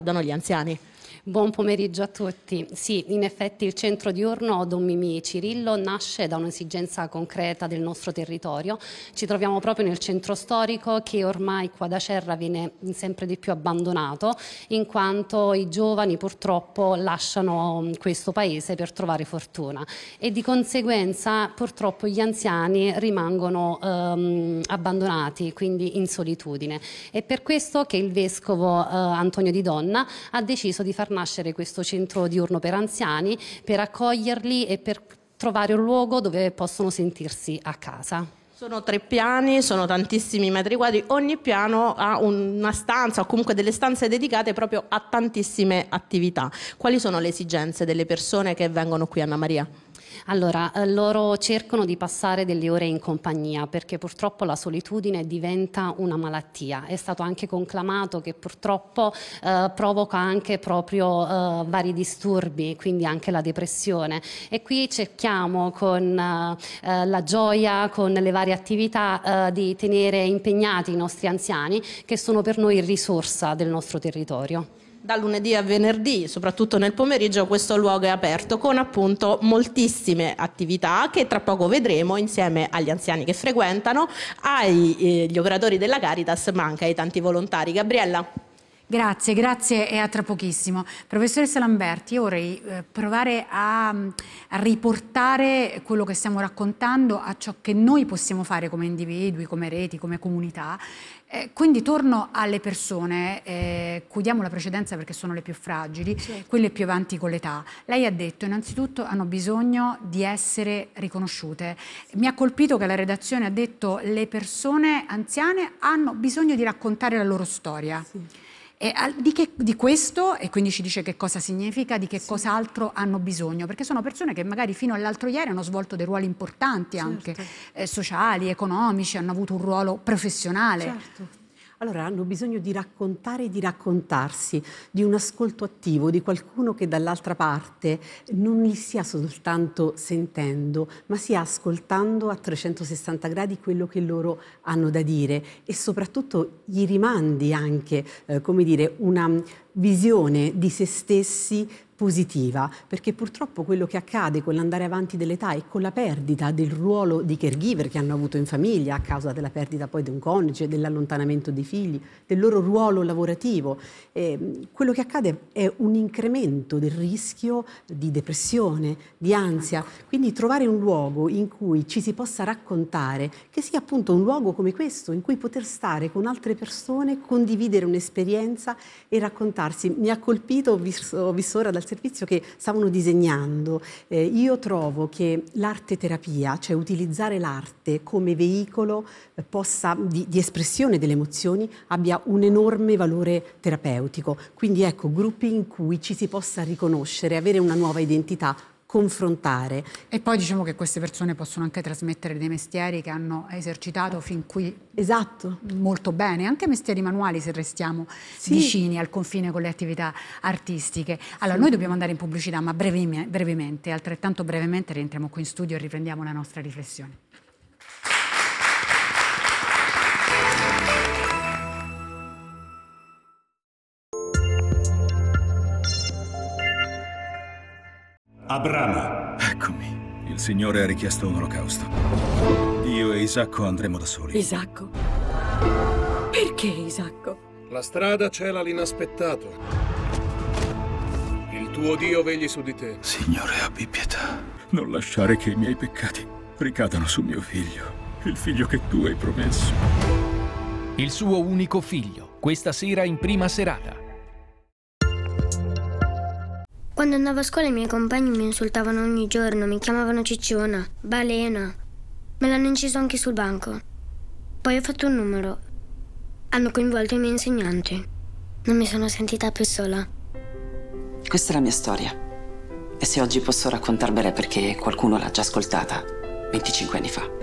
danno gli anziani. Buon pomeriggio a tutti. Sì, in effetti il centro diurno Don Mimì Cirillo nasce da un'esigenza concreta del nostro territorio. Ci troviamo proprio nel centro storico che ormai qua da Acerra viene sempre di più abbandonato, in quanto i giovani purtroppo lasciano questo paese per trovare fortuna e di conseguenza purtroppo gli anziani rimangono abbandonati, quindi in solitudine. È per questo che il vescovo Antonio Di Donna ha deciso di far nascere questo centro diurno per anziani, per accoglierli e per trovare un luogo dove possono sentirsi a casa. Sono 3 piani, sono tantissimi metri quadri, ogni piano ha una stanza o comunque delle stanze dedicate proprio a tantissime attività. Quali sono le esigenze delle persone che vengono qui, Anna Maria? Allora, loro cercano di passare delle ore in compagnia perché purtroppo la solitudine diventa una malattia. È stato anche conclamato che purtroppo provoca anche proprio vari disturbi, quindi anche la depressione. E qui cerchiamo con la gioia, con le varie attività di tenere impegnati i nostri anziani che sono per noi risorsa del nostro territorio. Da lunedì a venerdì, soprattutto nel pomeriggio, questo luogo è aperto con appunto moltissime attività che tra poco vedremo insieme agli anziani che frequentano, agli operatori della Caritas, ma anche ai tanti volontari. Gabriella. Grazie e a tra pochissimo. Professoressa Lamberti, io vorrei provare a riportare quello che stiamo raccontando a ciò che noi possiamo fare come individui, come reti, come comunità. Quindi torno alle persone, cui diamo la precedenza perché sono le più fragili, certo, quelle più avanti con l'età. Lei ha detto innanzitutto hanno bisogno di essere riconosciute. Mi ha colpito che la redazione ha detto le persone anziane hanno bisogno di raccontare la loro storia. Sì. Di questo, e quindi ci dice che cosa significa, di che cos'altro hanno bisogno, perché sono persone che magari fino all'altro ieri hanno svolto dei ruoli importanti, certo, anche sociali, economici, hanno avuto un ruolo professionale. Certo. Allora hanno bisogno di raccontare e di raccontarsi, di un ascolto attivo, di qualcuno che dall'altra parte non li stia soltanto sentendo, ma stia ascoltando a 360 gradi quello che loro hanno da dire e soprattutto gli rimandi anche, come dire, una visione di se stessi positiva, perché purtroppo quello che accade con l'andare avanti dell'età e con la perdita del ruolo di caregiver che hanno avuto in famiglia a causa della perdita poi di un coniuge, dell'allontanamento dei figli, del loro ruolo lavorativo, quello che accade è un incremento del rischio di depressione, di ansia, quindi trovare un luogo in cui ci si possa raccontare, che sia appunto un luogo come questo, in cui poter stare con altre persone, condividere un'esperienza e raccontarsi. Mi ha colpito, ho visto ora dal servizio che stavano disegnando. Io trovo che l'arte terapia, cioè utilizzare l'arte come veicolo di espressione delle emozioni, abbia un enorme valore terapeutico. Quindi ecco, gruppi in cui ci si possa riconoscere, avere una nuova identità, confrontare. E poi diciamo che queste persone possono anche trasmettere dei mestieri che hanno esercitato fin qui, esatto, molto bene, anche mestieri manuali se restiamo vicini al confine con le attività artistiche. Allora noi dobbiamo andare in pubblicità, ma brevemente, altrettanto brevemente rientriamo qui in studio e riprendiamo la nostra riflessione. Abramo. Eccomi. Il Signore ha richiesto un olocausto. Io e Isacco andremo da soli. Isacco? Perché Isacco? La strada cela l'inaspettato. Il tuo Dio vegli su di te. Signore, abbi pietà. Non lasciare che i miei peccati ricadano su mio figlio, il figlio che tu hai promesso. Il suo unico figlio, questa sera in prima serata. Quando andavo a scuola i miei compagni mi insultavano ogni giorno, mi chiamavano cicciona, balena. Me l'hanno inciso anche sul banco. Poi ho fatto un numero. Hanno coinvolto i miei insegnanti. Non mi sono sentita più sola. Questa è la mia storia. E se oggi posso raccontarvela è perché qualcuno l'ha già ascoltata 25 anni fa.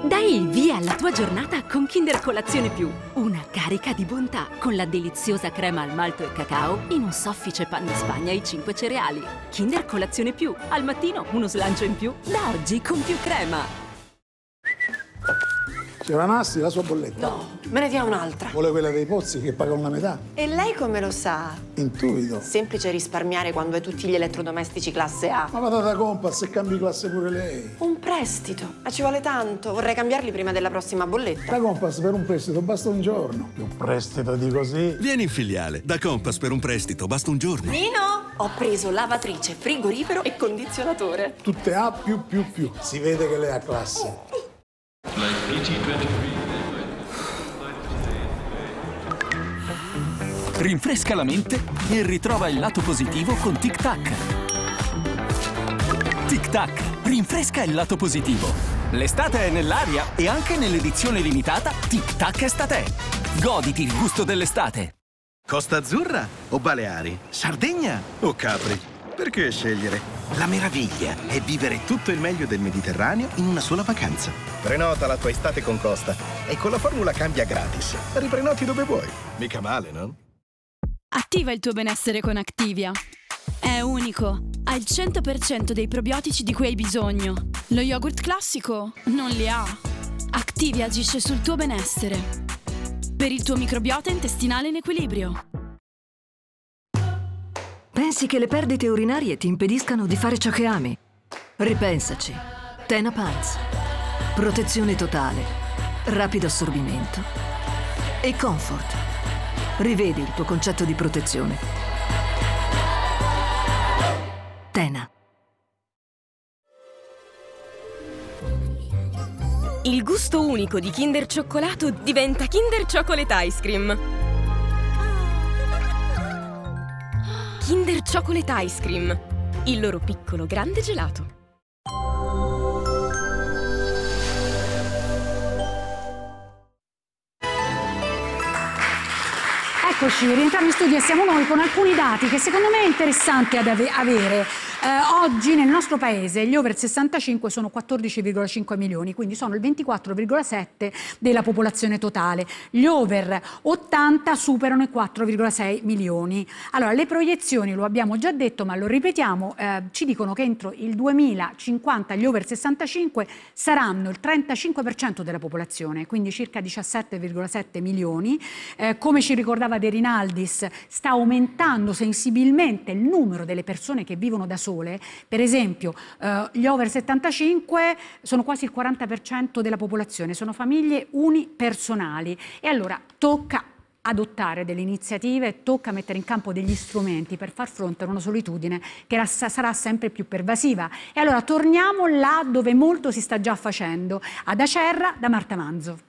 Dai il via alla tua giornata con Kinder Colazione Più. Una carica di bontà con la deliziosa crema al malto e cacao in un soffice pan di Spagna e 5 cereali. Kinder Colazione Più. Al mattino uno slancio in più. Da oggi con più crema. Signora Nasti, la sua bolletta. No, me ne dia un'altra. Vuole quella dei pozzi che pagano la metà? E lei come lo sa? Intuito. Semplice risparmiare quando hai tutti gli elettrodomestici classe A. Ma vada da Compass e cambi classe pure lei. Un prestito? Ma ci vuole tanto. Vorrei cambiarli prima della prossima bolletta. Da Compass per un prestito basta un giorno. Un prestito di così? Vieni in filiale. Da Compass per un prestito basta un giorno. Nino! Ho preso lavatrice, frigorifero e condizionatore. Tutte A+++. Si vede che lei ha classe. Rinfresca la mente e ritrova il lato positivo con Tic Tac. Tic Tac, rinfresca il lato positivo. L'estate è nell'aria e anche nell'edizione limitata Tic Tac Estate. Goditi il gusto dell'estate. Costa Azzurra o Baleari? Sardegna o Capri? Perché scegliere? La meraviglia è vivere tutto il meglio del Mediterraneo in una sola vacanza. Prenota la tua estate con Costa e con la formula cambia gratis. Riprenoti dove vuoi. Mica male, no? Attiva il tuo benessere con Activia. È unico, ha il 100% dei probiotici di cui hai bisogno. Lo yogurt classico non li ha. Activia agisce sul tuo benessere. Per il tuo microbiota intestinale in equilibrio. Pensi che le perdite urinarie ti impediscano di fare ciò che ami? Ripensaci. Tena Pants. Protezione totale, rapido assorbimento e comfort. Rivedi il tuo concetto di protezione. Tena. Il gusto unico di Kinder Cioccolato diventa Kinder Chocolate Ice Cream. Kinder Chocolate Ice Cream, il loro piccolo grande gelato. Eccoci, rientriamo in studio e siamo noi con alcuni dati che secondo me è interessante avere. Oggi nel nostro paese gli over 65 sono 14,5 milioni, quindi sono il 24,7 della popolazione totale. Gli over 80 superano i 4,6 milioni. Allora, le proiezioni, lo abbiamo già detto, ma lo ripetiamo, ci dicono che entro il 2050 gli over 65 saranno il 35% della popolazione, quindi circa 17,7 milioni. Come ci ricordava De Rinaldis, sta aumentando sensibilmente il numero delle persone che vivono da sole. Per esempio, gli over 75 sono quasi il 40% della popolazione, sono famiglie unipersonali e allora tocca adottare delle iniziative, tocca mettere in campo degli strumenti per far fronte a una solitudine che sarà sempre più pervasiva. E allora torniamo là dove molto si sta già facendo, ad Acerra da Marta Manzo.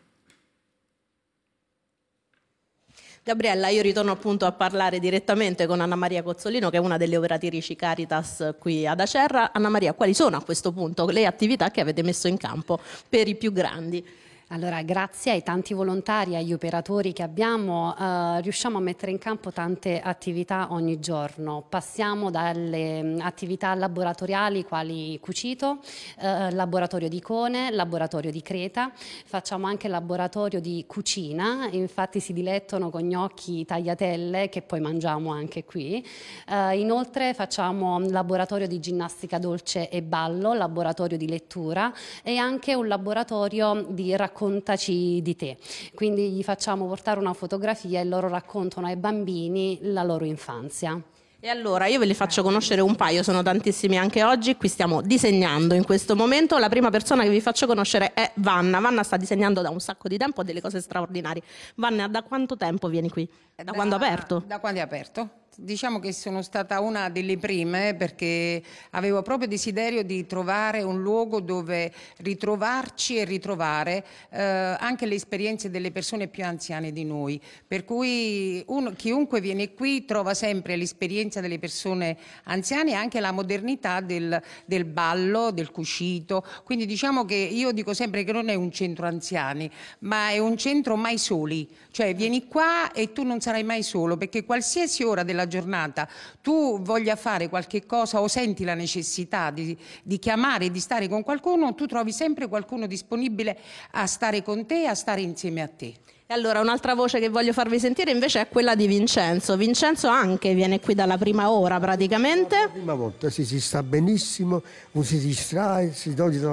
Gabriella, io ritorno appunto a parlare direttamente con Anna Maria Cozzolino, che è una delle operatrici Caritas qui ad Acerra. Anna Maria, quali sono a questo punto le attività che avete messo in campo per i più grandi? Allora, grazie ai tanti volontari, agli operatori che abbiamo, riusciamo a mettere in campo tante attività ogni giorno. Passiamo dalle attività laboratoriali quali cucito, laboratorio di icone, laboratorio di creta, facciamo anche laboratorio di cucina, infatti si dilettano con gnocchi tagliatelle che poi mangiamo anche qui. Inoltre facciamo laboratorio di ginnastica dolce e ballo, laboratorio di lettura e anche un laboratorio di raccontaci di te, quindi gli facciamo portare una fotografia e loro raccontano ai bambini la loro infanzia. E allora io ve li faccio conoscere un paio, sono tantissimi anche oggi, qui stiamo disegnando in questo momento. La prima persona che vi faccio conoscere è Vanna. Vanna sta disegnando da un sacco di tempo delle cose straordinarie. Vanna, da quanto tempo vieni qui? Da quando è aperto? Da quando è aperto. Diciamo che sono stata una delle prime perché avevo proprio desiderio di trovare un luogo dove ritrovarci e ritrovare anche le esperienze delle persone più anziane di noi. Per cui chiunque viene qui trova sempre l'esperienza delle persone anziane e anche la modernità del ballo, del cucito. Quindi diciamo che io dico sempre che non è un centro anziani, ma è un centro mai soli. Cioè vieni qua e tu non sarai mai solo, perché qualsiasi ora della giornata tu voglia fare qualche cosa o senti la necessità di chiamare e di stare con qualcuno, tu trovi sempre qualcuno disponibile a stare con te, a stare insieme a te. E allora un'altra voce che voglio farvi sentire invece è quella di Vincenzo. Vincenzo anche viene qui dalla prima ora praticamente. La prima volta si sta benissimo, non si distrae, si toglie